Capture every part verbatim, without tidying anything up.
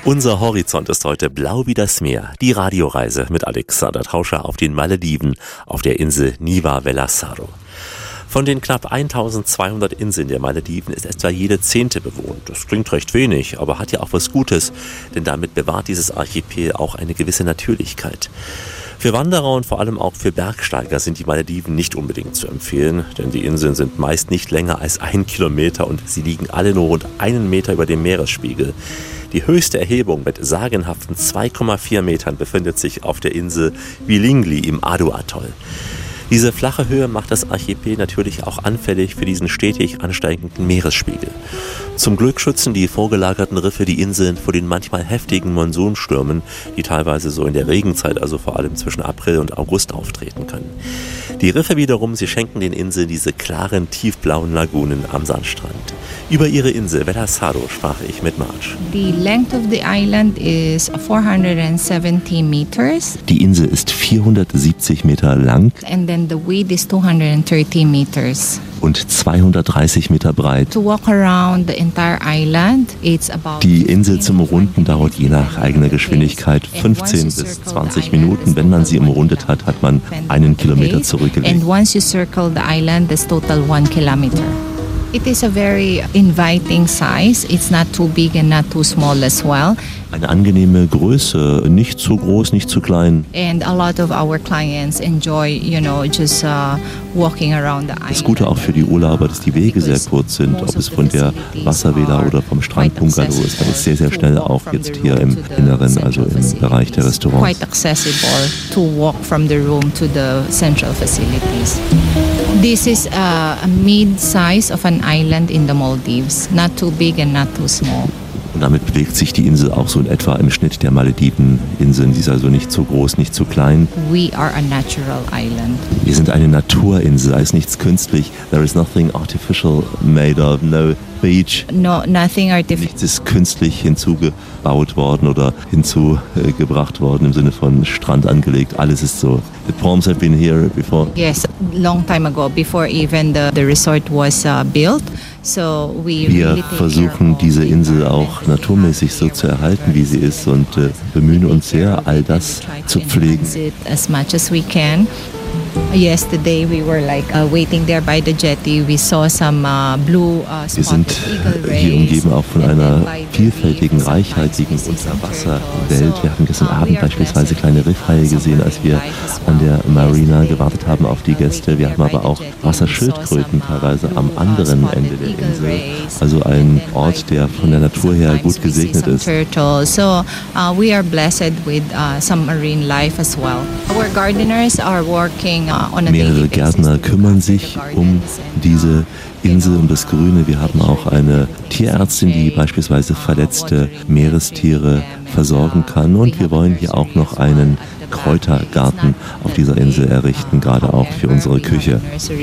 Unser Horizont ist heute blau wie das Meer. Die Radioreise mit Alexander Tauscher auf den Malediven, auf der Insel Niva Velasaro. Von den knapp eintausendzweihundert Inseln der Malediven ist etwa jede zehnte bewohnt. Das klingt recht wenig, aber hat ja auch was Gutes, denn damit bewahrt dieses Archipel auch eine gewisse Natürlichkeit. Für Wanderer und vor allem auch für Bergsteiger sind die Malediven nicht unbedingt zu empfehlen, denn die Inseln sind meist nicht länger als ein Kilometer und sie liegen alle nur rund einen Meter über dem Meeresspiegel. Die höchste Erhebung mit sagenhaften zwei Komma vier Metern befindet sich auf der Insel Vilingili im Adu-Atoll. Diese flache Höhe macht das Archipel natürlich auch anfällig für diesen stetig ansteigenden Meeresspiegel. Zum Glück schützen die vorgelagerten Riffe die Inseln vor den manchmal heftigen Monsunstürmen, die teilweise so in der Regenzeit, also vor allem zwischen April und August auftreten können. Die Riffe wiederum, sie schenken den Inseln diese klaren, tiefblauen Lagunen am Sandstrand. Über ihre Insel Velasaro sprach ich mit Marge. The length of the island is four hundred seventy meters. Die Insel ist vierhundertsiebzig Meter lang. And then the width is two hundred thirty meters. Und zweihundertdreißig Meter breit. To walk around the entire island, it's about Die Insel zum Umrunden dauert je nach eigener Geschwindigkeit fünfzehn bis zwanzig Minuten. Wenn man sie umrundet hat, hat man einen Kilometer zurückgelegt. And once you circle the island, that's total one kilometer. It is a very inviting size. It's not too big and not too small as well. Eine angenehme Größe, nicht zu groß, nicht zu klein. And a lot of our clients enjoy, you know, just uh, walking around the island. Das Gute auch für die Urlauber, dass die Wege sehr kurz sind, ob es von der Wasservilla oder vom Strandbungalow ist. Man ist sehr, sehr schnell auch jetzt hier im Inneren, also im Bereich der Restaurants. Quite accessible to walk from the room to the central facilities. This is a, a mid-size of an island in the Maldives, not too big and not too small. Und damit bewegt sich die Insel auch so in etwa im Schnitt der Malediveninseln. Sie ist also nicht zu groß, nicht zu klein. We are a natural island. Wir sind eine Naturinsel, da ist nichts künstlich. There is nothing artificial made of, no beach. No, nothing artificial. Nichts ist künstlich hinzugebaut worden oder hinzugebracht worden im Sinne von Strand angelegt. Alles ist so. The palms have been here before. Yes, long time ago, before even the, the resort was uh, built. So we Wir really take versuchen care of diese the Insel auch naturmäßig so zu erhalten, wie sie ist, und äh, bemühen uns sehr, all das zu pflegen. As much as we can. Yesterday we were like uh, waiting there by the jetty. We saw some uh, blue uh, Wir sind hier umgeben auch von einer vielfältigen, reichhaltigen Unterwasserwelt. Wir haben gestern Abend beispielsweise kleine Riffhaie gesehen, als wir an der Marina gewartet haben auf die Gäste. Wir haben aber auch Wasserschildkröten teilweise am anderen Ende der Insel. Also ein Ort, der von der Natur her gut gesegnet ist. So uh, we are blessed with uh, some marine life as well. Our gardeners are working uh, on a Mehrere Gärtner kümmern sich um diese Insel, um das Grüne. Wir haben auch eine Tierärztin, die beispielsweise verletzte Meerestiere versorgen kann. Und wir wollen hier auch noch einen Kräutergarten auf dieser Insel errichten, gerade auch für unsere Küche.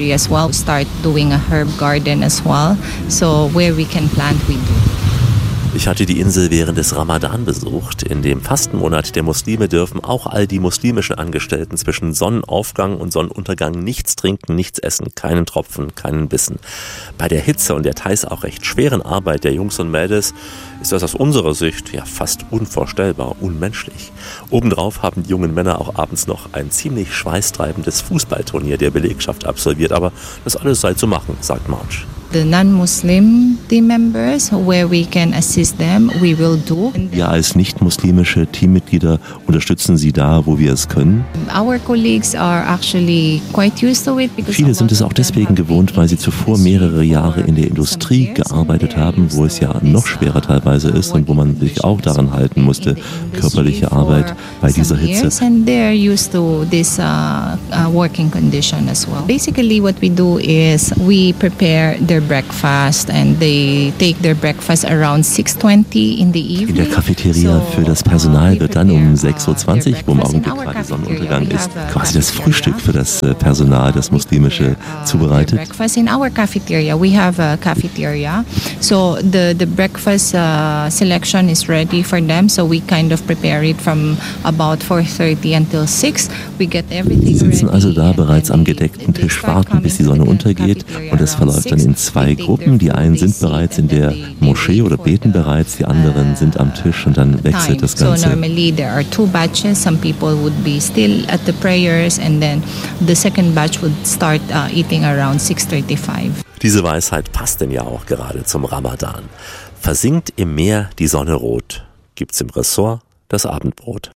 Ich hatte die Insel während des Ramadan besucht. In dem Fastenmonat der Muslime dürfen auch all die muslimischen Angestellten zwischen Sonnenaufgang und Sonnenuntergang nichts trinken, nichts essen, keinen Tropfen, keinen Bissen. Bei der Hitze und der teils auch recht schweren Arbeit der Jungs und Mädels ist das aus unserer Sicht ja fast unvorstellbar, unmenschlich. Obendrauf haben die jungen Männer auch abends noch ein ziemlich schweißtreibendes Fußballturnier der Belegschaft absolviert, aber das alles sei zu machen, sagt Marge. The non-Muslim team members, where we can assist them, we will do. Wir als nicht-muslimische Teammitglieder unterstützen sie da, wo wir es können. Our colleagues are actually quite used to it. Viele sind es auch deswegen gewohnt, weil sie zuvor mehrere Jahre in der Industrie gearbeitet haben, wo es ja noch schwerer teilweise ist und wo man sich auch daran halten musste, körperliche Arbeit bei dieser Hitze. And they're used to this uh, uh, working condition as well. Basically, what we do is we prepare their breakfast and they take their breakfast around six twenty in the evening. In der Cafeteria für das Personal wird dann um sechs Uhr zwanzig, wo im Augenblick gerade Sonnenuntergang ist, quasi das Frühstück für das Personal, das Muslimische, zubereitet. Breakfast in our cafeteria. We have a cafeteria. So the the breakfast uh, selection is ready for them. So we kind of prepare it from about four thirty until six. We get everything ready. Sie sitzen also da bereits am gedeckten Tisch, warten, bis die Sonne untergeht, und das verläuft dann in zwei zwei Gruppen. Die einen sind bereits in der Moschee oder beten bereits, die anderen sind am Tisch und dann wechselt das Ganze. So normally there are two batches. Some people would be still at the prayers and then the second batch would start uh, eating around six thirty-five. Diese Weisheit passt denn ja auch gerade zum Ramadan. Versinkt im Meer die Sonne rot, gibt's im Ressort das Abendbrot.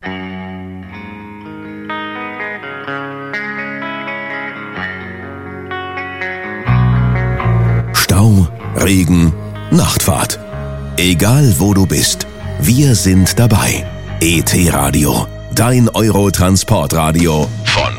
Stau, Regen, Nachtfahrt. Egal wo du bist, wir sind dabei. E T Radio, dein Euro-Transportradio von